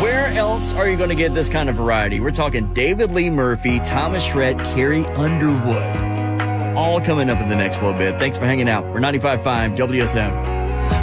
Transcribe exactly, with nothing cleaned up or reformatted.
Where else are you going to get this kind of variety? We're talking David Lee Murphy, Thomas Rhett, Carrie Underwood. All coming up in the next little bit. Thanks for hanging out. We're ninety-five point five W S M.